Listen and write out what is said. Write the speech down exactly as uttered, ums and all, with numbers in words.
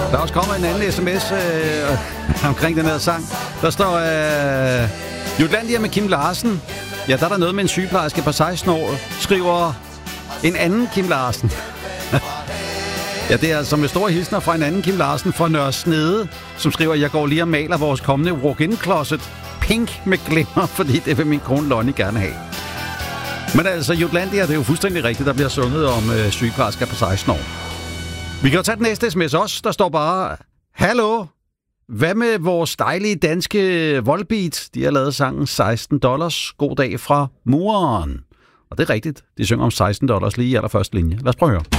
Der er også kommet en anden sms øh, omkring den her sang. Der står øh, Jutlandia med Kim Larsen. Ja, der er der noget med en sygeplejerske på seksten år, skriver en anden Kim Larsen. Ja, det er altså med store hilsner fra en anden Kim Larsen fra Nørre Snede, som skriver, jeg går lige og maler vores kommende walk-in-closet pink med glimmer, fordi det vil min kone Lonnie gerne have. Men altså, Jutlandia, det er jo fuldstændig rigtigt, der bliver sunget om øh, sygeplejersker på seksten år. Vi kan jo tage den næste sms også. Der står bare, hallo, hvad med vores dejlige danske Volbeat? De har lavet sangen seksten dollars. God dag fra Muren. Og det er rigtigt. De synger om seksten dollars lige i allerførste linje. Lad os prøve at høre.